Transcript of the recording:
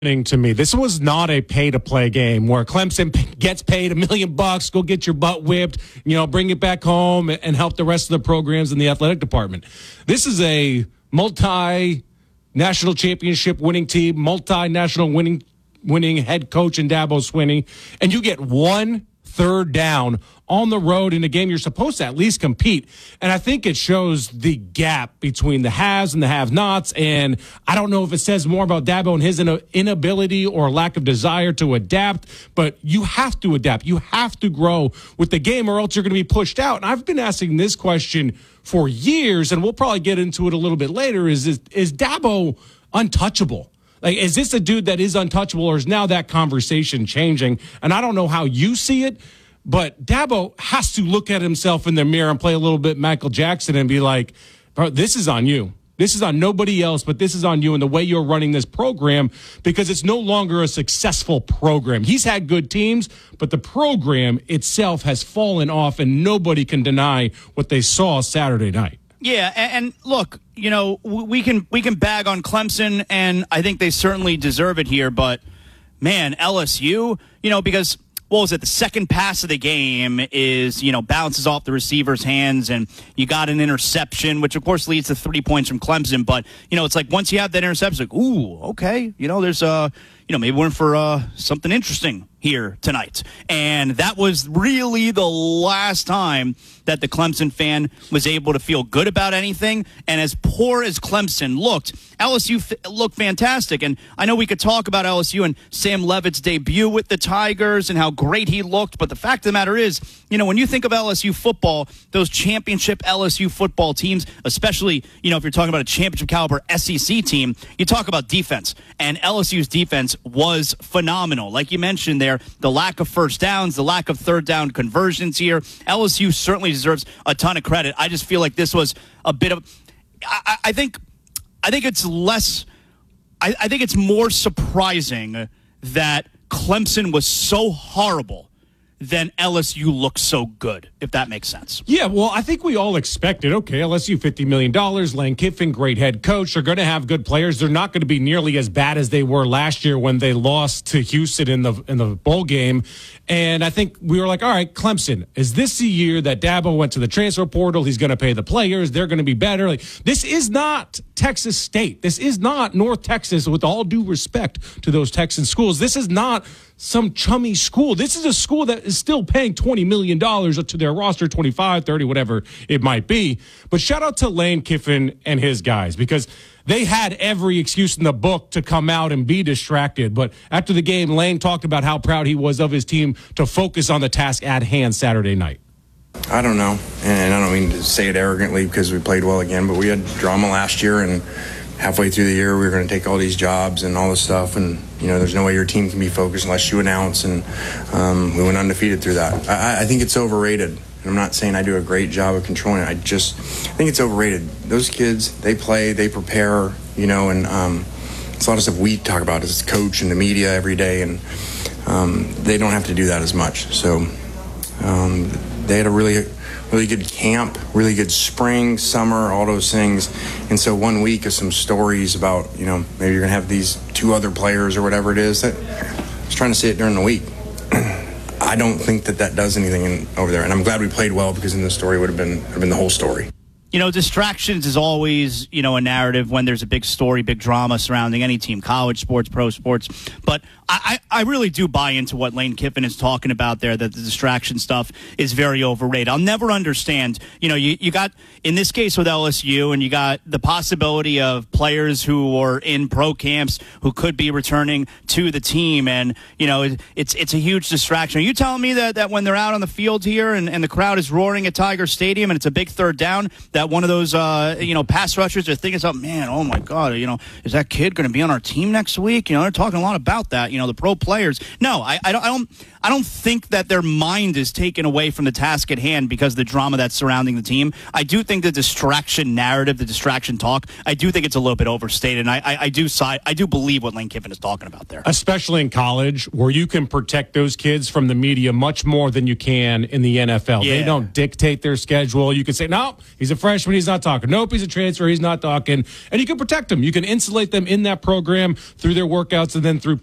To me, this was not a pay-to-play game where Clemson gets paid $1 million, go get your butt whipped, bring it back home and help the rest of the programs in the athletic department. This is a multi-national championship winning team, multi-national winning head coach in Dabo Swinney, and you get 1 third down on the road in a game you're supposed to at least compete. And I think it shows the gap between the haves and the have-nots. And I don't know if it says more about Dabo and his inability or lack of desire to adapt, but you have to adapt. You have to grow with the game or else you're going to be pushed out. And I've been asking this question for years, and we'll probably get into it a little bit later. Is Dabo untouchable? Like, is this a dude that is untouchable, or is now that conversation changing? And I don't know how you see it, but Dabo has to look at himself in the mirror and play a little bit Michael Jackson and be like, bro, this is on you. This is on nobody else, but this is on you and the way you're running this program, because it's no longer a successful program. He's had good teams, but the program itself has fallen off, and nobody can deny what they saw Saturday night. Yeah, and look, we can bag on Clemson, and I think they certainly deserve it here. But man, LSU, because what was it? The second pass of the game is bounces off the receiver's hands, and you got an interception, which of course leads to 3 points from Clemson. But it's like once you have that interception, it's like, ooh, okay, there's maybe we're in for something interesting here tonight. And that was really the last time that the Clemson fan was able to feel good about anything. And as poor as Clemson looked, LSU looked fantastic. And I know we could talk about LSU and Sam Levitt's debut with the Tigers and how great he looked. But the fact of the matter is, when you think of LSU football, those championship LSU football teams, especially, if you're talking about a championship caliber SEC team, you talk about defense. And LSU's defense was phenomenal. Like you mentioned there, the lack of first downs, the lack of third down conversions here. LSU certainly deserves a ton of credit. I just feel like this was a bit of, I think it's less, I think it's more surprising that Clemson was so horrible then LSU looks so good, if that makes sense. Yeah, well, I think we all expected, okay, LSU $50 million, Lane Kiffin, great head coach. They're going to have good players. They're not going to be nearly as bad as they were last year when they lost to Houston in the bowl game. And I think we were like, all right, Clemson, is this the year that Dabo went to the transfer portal? He's going to pay the players. They're going to be better. Like, this is not Texas State. This is not North Texas, with all due respect to those Texan schools. This is not some chummy school. This is a school that is still paying $20 million to their roster, 25, 30, whatever it might be. But shout out to Lane Kiffin and his guys, because they had every excuse in the book to come out and be distracted. But after the game, Lane talked about how proud he was of his team to focus on the task at hand Saturday night. I don't know, and I don't mean to say it arrogantly because we played well again, but we had drama last year, and halfway through the year we were going to take all these jobs and all this stuff, and there's no way your team can be focused unless you announce, and we went undefeated through that. I think it's overrated, and I'm not saying I do a great job of controlling it. I think it's overrated. Those kids, they play, they prepare, and it's a lot of stuff we talk about as a coach and the media every day, and they don't have to do that as much. So they had a really good camp, really good spring, summer, all those things. And so 1 week of some stories about, maybe you're going to have these two other players or whatever it is. I was trying to say it during the week. I don't think that does anything over there. And I'm glad we played well, because then the story would have been the whole story. Distractions is always, a narrative when there's a big story, big drama surrounding any team, college sports, pro sports. But I really do buy into what Lane Kiffin is talking about there, that the distraction stuff is very overrated. I'll never understand, you got, in this case with LSU, and you got the possibility of players who are in pro camps who could be returning to the team. And, it's a huge distraction. Are you telling me that when they're out on the field here and the crowd is roaring at Tiger Stadium and it's a big third down, that one of those, pass rushers are thinking something, man, oh my God, is that kid going to be on our team next week? They're talking a lot about that, the pro players. No, I don't think that their mind is taken away from the task at hand because of the drama that's surrounding the team. I do think the distraction narrative, the distraction talk, I do think it's a little bit overstated. And I do believe what Lane Kiffin is talking about there. Especially in college, where you can protect those kids from the media much more than you can in the NFL. Yeah. They don't dictate their schedule. You can say, no, he's a freshman. freshman, he's not talking. Nope, he's a transfer, he's not talking. And you can protect them. You can insulate them in that program through their workouts and then through